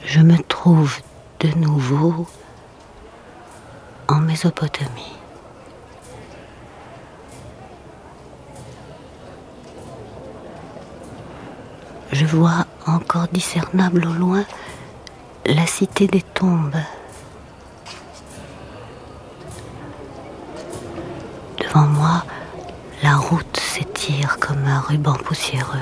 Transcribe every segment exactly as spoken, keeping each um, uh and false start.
je me trouve de nouveau en Mésopotamie. Je vois encore discernable au loin la cité des tombes. Devant moi, la route s'étire comme un ruban poussiéreux.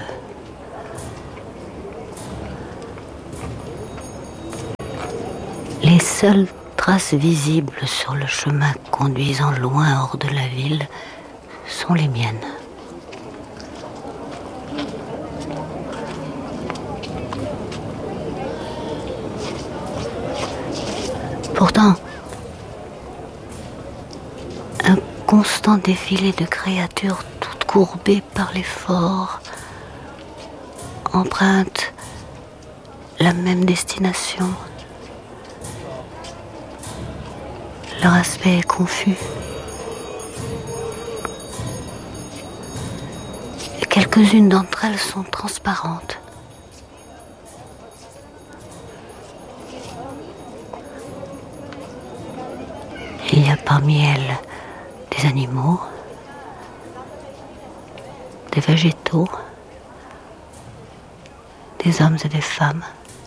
Les seules traces visibles sur le chemin conduisant loin hors de la ville sont les miennes. Pourtant, un constant défilé de créatures toutes courbées par l'effort empruntent la même destination. Leur aspect est confus. Et quelques-unes d'entre elles sont transparentes. Il y a parmi elles des animaux, des végétaux, des hommes et des femmes.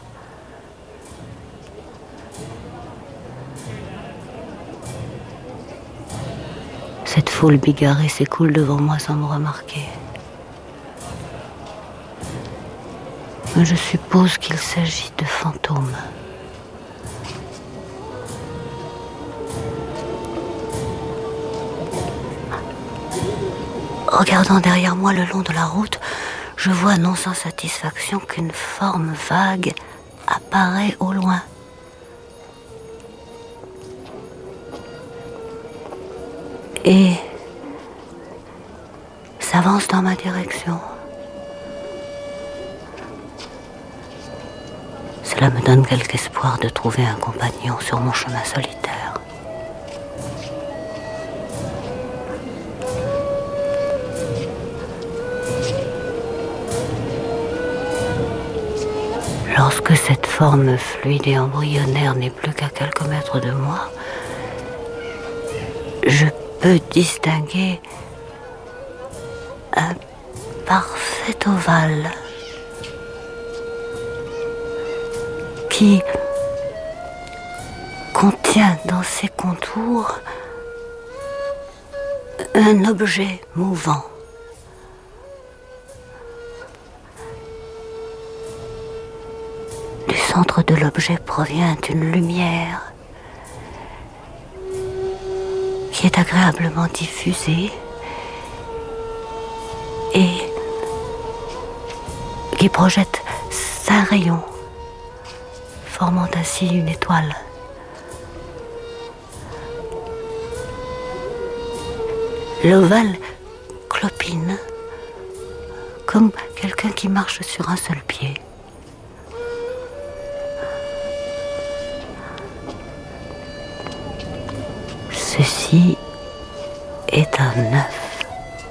Cette foule bigarrée s'écoule devant moi sans me remarquer. Mais je suppose qu'il s'agit de fantômes. Regardant derrière moi le long de la route, je vois non sans satisfaction qu'une forme vague apparaît au loin. Et s'avance dans ma direction. Cela me donne quelque espoir de trouver un compagnon sur mon chemin solitaire. Lorsque cette forme fluide et embryonnaire n'est plus qu'à quelques mètres de moi, je peux distinguer un parfait ovale qui contient dans ses contours un objet mouvant. Du centre de l'objet provient une lumière qui est agréablement diffusée et qui projette cinq rayons, formant ainsi une étoile. L'ovale clopine, comme quelqu'un qui marche sur un seul pied. Ceci est un œuf.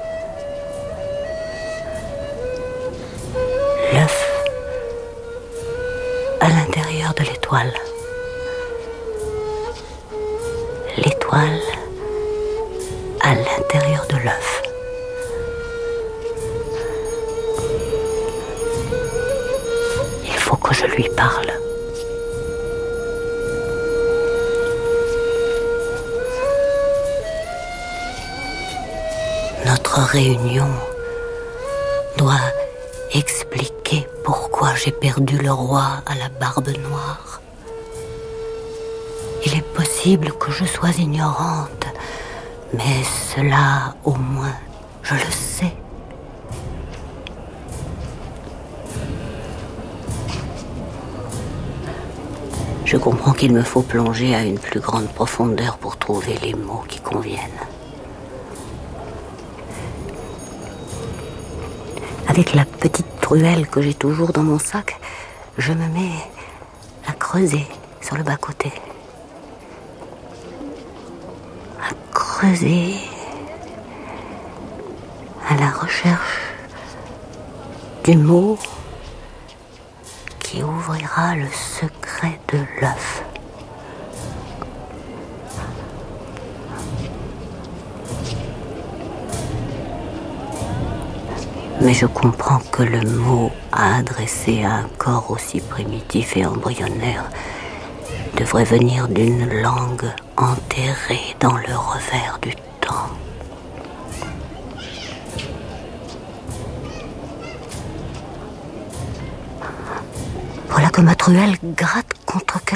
L'œuf à l'intérieur de l'étoile. L'étoile à l'intérieur de l'œuf. Il faut que je lui parle. Notre réunion doit expliquer pourquoi j'ai perdu le roi à la barbe noire. Il est possible que je sois ignorante, mais cela, au moins, je le sais. Je comprends qu'il me faut plonger à une plus grande profondeur pour trouver les mots qui conviennent. Avec la petite truelle que j'ai toujours dans mon sac, je me mets à creuser sur le bas-côté. À creuser à la recherche du mot qui ouvrira le secret secret de l'œuf. Mais je comprends que le mot à adresser à un corps aussi primitif et embryonnaire devrait venir d'une langue enterrée dans le revers du temps. Voilà que ma truelle gratte contre quelque